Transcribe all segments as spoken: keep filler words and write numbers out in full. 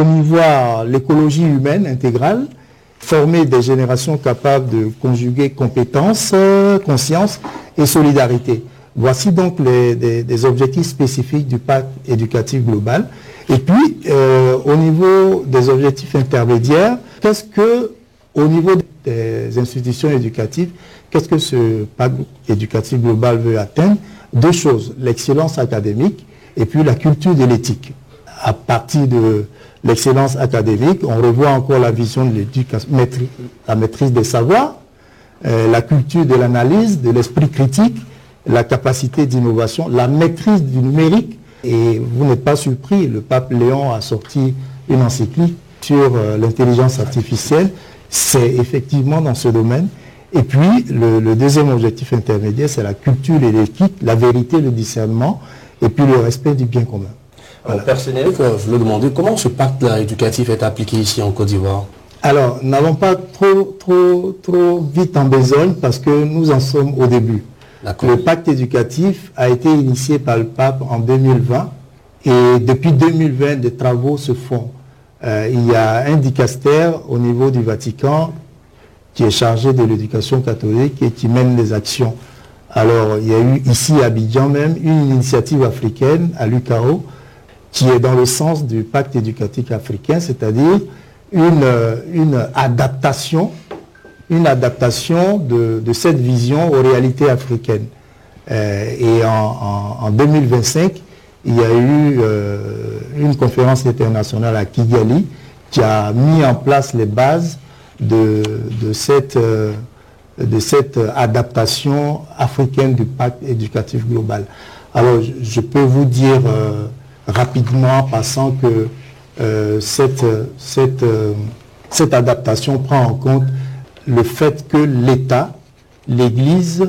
Promouvoir l'écologie humaine intégrale, former des générations capables de conjuguer compétences, conscience et solidarité. Voici donc les, des, des objectifs spécifiques du pacte éducatif global. Et puis, euh, au niveau des objectifs intermédiaires, qu'est-ce que, au niveau des institutions éducatives, qu'est-ce que ce pacte éducatif global veut atteindre? Deux choses, l'excellence académique et puis la culture de l'éthique. À partir de l'excellence académique, on revoit encore la vision de l'éducation, la maîtrise des savoirs, euh, la culture de l'analyse, de l'esprit critique, la capacité d'innovation, la maîtrise du numérique. Et vous n'êtes pas surpris, le pape Léon a sorti une encyclique sur euh, l'intelligence artificielle. C'est effectivement dans ce domaine. Et puis, le, le deuxième objectif intermédiaire, c'est la culture et l'éthique, la vérité, le discernement, et puis le respect du bien commun. Voilà. Personnel, je voulais demander comment ce pacte-là éducatif est appliqué ici en Côte d'Ivoire. Alors, n'allons pas trop, trop, trop vite en besogne parce que nous en sommes au début. Le pacte éducatif a été initié par le pape en deux mille vingt et depuis deux mille vingt, des travaux se font. Euh, il y a un dicaster au niveau du Vatican qui est chargé de l'éducation catholique et qui mène les actions. Alors, il y a eu ici à Abidjan même une initiative africaine à l'U K O qui est dans le sens du pacte éducatif africain, c'est-à-dire une, une adaptation une adaptation de, de cette vision aux réalités africaines. Euh, et en, en, en deux mille vingt-cinq, il y a eu euh, une conférence internationale à Kigali qui a mis en place les bases de, de, cette, euh, de cette adaptation africaine du pacte éducatif global. Alors, je, je peux vous dire euh, rapidement, en passant, que euh, cette, cette, euh, cette adaptation prend en compte le fait que l'État, l'Église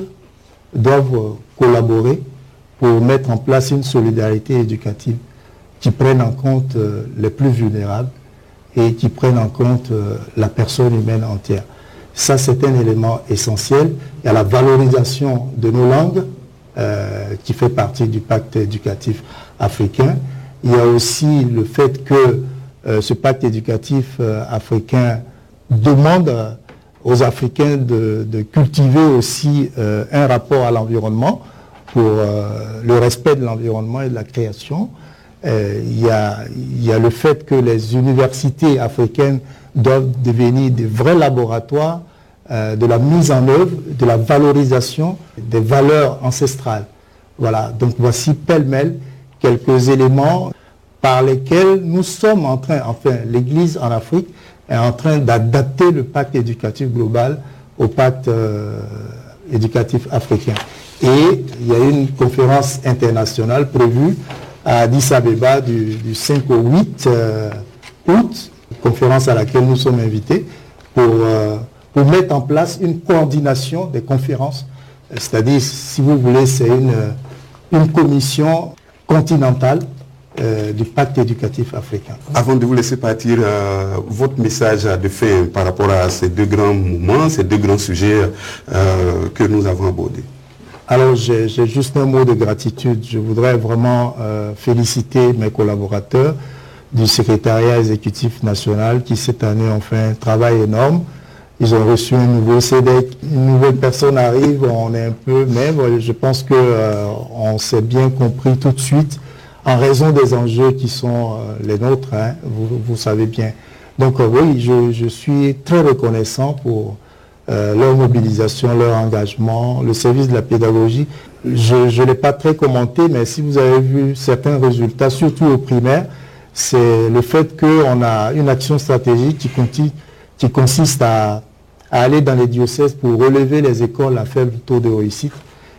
doivent collaborer pour mettre en place une solidarité éducative qui prenne en compte euh, les plus vulnérables et qui prenne en compte euh, la personne humaine entière. Ça, c'est un élément essentiel. Il y a la valorisation de nos langues euh, qui fait partie du pacte éducatif africain. Il y a aussi le fait que euh, ce pacte éducatif euh, africain demande euh, aux Africains de, de cultiver aussi euh, un rapport à l'environnement pour euh, le respect de l'environnement et de la création. Euh, il y a, il y a le fait que les universités africaines doivent devenir des vrais laboratoires euh, de la mise en œuvre, de la valorisation des valeurs ancestrales. Voilà, donc voici pêle-mêle quelques éléments par lesquels nous sommes en train, enfin l'Église en Afrique, est en train d'adapter le pacte éducatif global au pacte euh, éducatif africain. Et il y a une conférence internationale prévue à Addis Abeba du, du cinq au huit euh, août, conférence à laquelle nous sommes invités, pour, euh, pour mettre en place une coordination des conférences. C'est-à-dire, si vous voulez, c'est une, une commission continentale Euh, du pacte éducatif africain. Avant de vous laisser partir, euh, votre message de fin par rapport à ces deux grands mouvements, ces deux grands sujets euh, que nous avons abordés. Alors j'ai juste un mot de gratitude. Je voudrais vraiment euh, féliciter mes collaborateurs du secrétariat exécutif national qui cette année ont fait un travail énorme. Ils ont reçu un nouveau C D, une nouvelle personne arrive, on est un peu, mais je pense que euh, on s'est bien compris tout de suite en raison des enjeux qui sont euh, les nôtres, hein, vous, vous savez bien. Donc euh, oui, je, je suis très reconnaissant pour euh, leur mobilisation, leur engagement, le service de la pédagogie. Je ne l'ai pas très commenté, mais si vous avez vu certains résultats, surtout au primaire, c'est le fait qu'on a une action stratégique qui, continue, qui consiste à, à aller dans les diocèses pour relever les écoles à faible taux de réussite.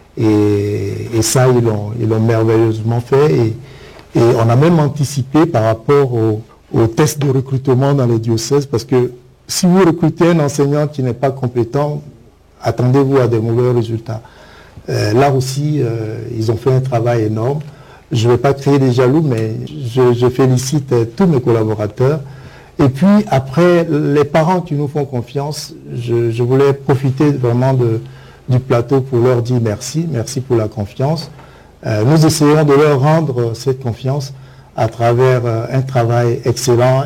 Et, et ça, ils l'ont ils l'ont merveilleusement fait. Et, et on a même anticipé par rapport au, au test de recrutement dans les diocèses, parce que si vous recrutez un enseignant qui n'est pas compétent, attendez-vous à des mauvais résultats. Euh, là aussi, euh, ils ont fait un travail énorme. Je ne vais pas créer des jaloux, mais je, je félicite euh, tous mes collaborateurs. Et puis, après, les parents qui nous font confiance, je, je voulais profiter vraiment de, du plateau pour leur dire merci, merci pour la confiance. Euh, nous essayons de leur rendre cette confiance à travers euh, un travail excellent.